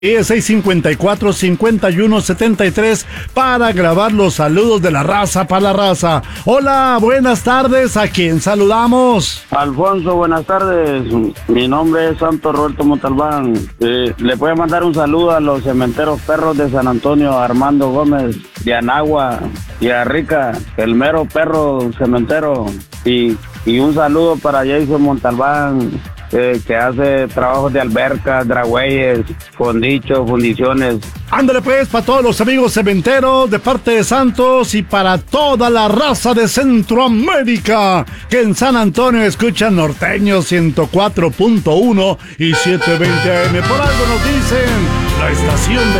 654-5173 para grabar los saludos de la raza para la raza. Hola, buenas tardes, ¿a quién saludamos? Alfonso, buenas tardes, mi nombre es Santo Roberto Montalbán. Le puede mandar un saludo a los cementeros perros de San Antonio, Armando Gómez, de Anagua y a Rica, el mero perro cementero, y un saludo para Jason Montalbán, que hace trabajos de albercas, dragüeyes, fondichos, fundiciones. Ándale pues, para todos los amigos cementeros de parte de Santos y para toda la raza de Centroamérica que en San Antonio escuchan Norteño 104.1 y 720 AM. Por algo nos dicen la estación de